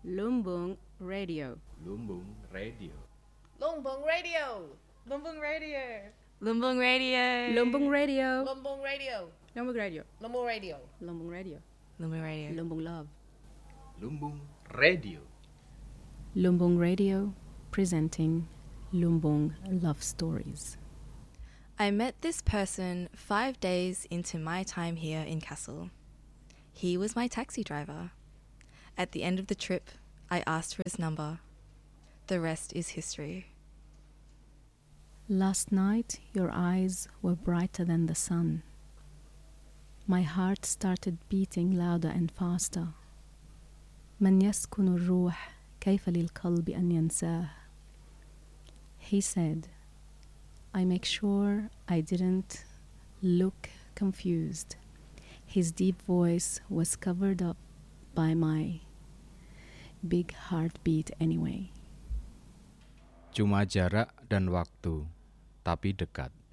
Lumbung Radio. Lumbung Radio. Lumbung Radio. Lumbung Radio. Lumbung Radio. Lumbung Radio. Lumbung Radio. Lumbung Radio. Lumbung Radio. Lumbung Radio. Lumbung Radio. Lumbung Love. Lumbung Radio. Lumbung Radio presenting Lumbung Love Stories. I met this person 5 days into my time here in Kassel. He was my taxi driver. At the end of the trip, I asked for his number. The rest is history. Last night, your eyes were brighter than the sun. My heart started beating louder and faster. من يسكن الروح كيف للقلب أن ينساه. He said, I make sure I didn't look confused. His deep voice was covered up by my big heartbeat anyway. Cuma jarak dan waktu, tapi dekat.